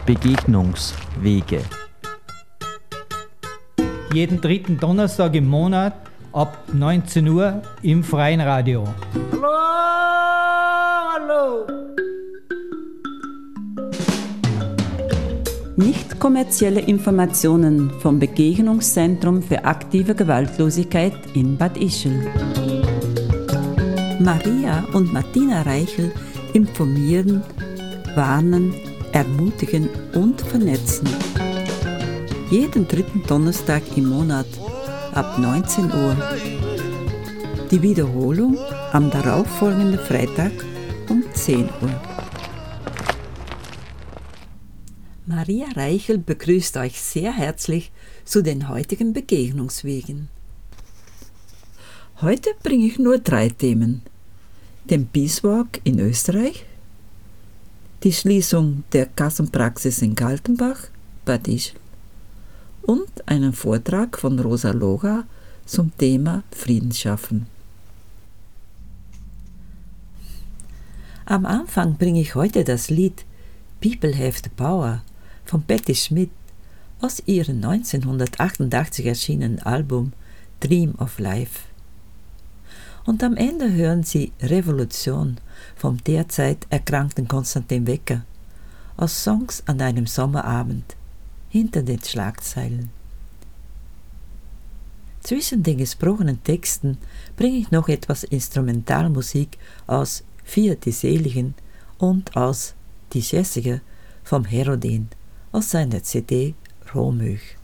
Begegnungswege. Jeden dritten Donnerstag im Monat ab 19 Uhr im Freien Radio. Hallo, hallo. Nicht kommerzielle Informationen vom Begegnungszentrum für aktive Gewaltlosigkeit in Bad Ischl. Maria und Martina Reichel informieren, warnen, ermutigen und vernetzen. Jeden dritten Donnerstag im Monat ab 19 Uhr. Die Wiederholung am darauffolgenden Freitag um 10 Uhr. Maria Reichel begrüßt euch sehr herzlich zu den heutigen Begegnungswegen. Heute bringe ich nur 3 Themen. Den Peace Walk in Österreich, die Schließung der Kassenpraxis in Kaltenbach, Bad Ischl und einen Vortrag von Rosa Lora zum Thema Frieden schaffen. Am Anfang bringe ich heute das Lied People Have the Power von Patti Schmidt aus ihrem 1988 erschienenen Album Dream of Life. Und am Ende hören Sie Revolution vom derzeit erkrankten Konstantin Wecker aus Songs an einem Sommerabend hinter den Schlagzeilen. Zwischen den gesprochenen Texten bringe ich noch etwas Instrumentalmusik aus Vier die Seligen und aus Die Jessica vom Herodin aus seiner CD Rohmilch.